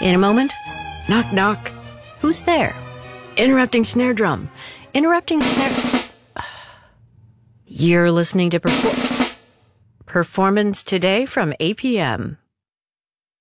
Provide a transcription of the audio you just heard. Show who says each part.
Speaker 1: In a moment,
Speaker 2: Knock, knock.
Speaker 1: who's there?
Speaker 2: Interrupting snare drum.
Speaker 1: Interrupting snare. You're listening to Performance Today from APM.